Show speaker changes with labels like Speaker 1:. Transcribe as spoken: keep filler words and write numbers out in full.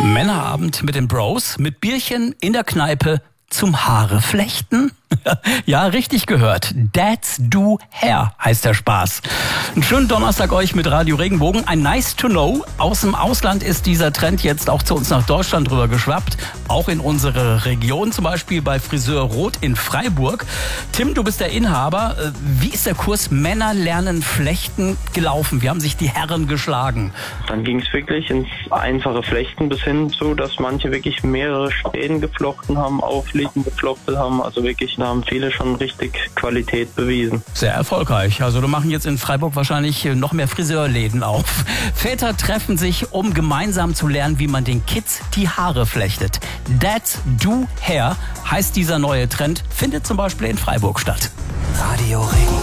Speaker 1: Männerabend mit den Bros, mit Bierchen in der Kneipe zum Haare flechten. Ja, richtig gehört. Dads do Hair heißt der Spaß. Einen schönen Donnerstag euch mit Radio Regenbogen. Ein Nice to Know. Aus dem Ausland ist dieser Trend jetzt auch zu uns nach Deutschland rüber geschwappt. Auch in unsere Region, zum Beispiel bei Friseur Roth in Freiburg. Tim, du bist der Inhaber. Wie ist der Kurs Männer lernen Flechten gelaufen? Wie haben sich die Herren geschlagen?
Speaker 2: Dann ging es wirklich ins einfache Flechten bis hin zu, dass manche wirklich mehrere Strähnen geflochten haben, aufliegend geflochtet haben. Also wirklich, da haben viele schon richtig Qualität bewiesen.
Speaker 1: Sehr erfolgreich. Also du machen jetzt in Freiburg wahrscheinlich noch mehr Friseurläden auf. Väter treffen sich, um gemeinsam zu lernen, wie man den Kids die Haare flechtet. Dads do Hair heißt dieser neue Trend, findet zum Beispiel in Freiburg statt.
Speaker 3: Radio Regenbogen.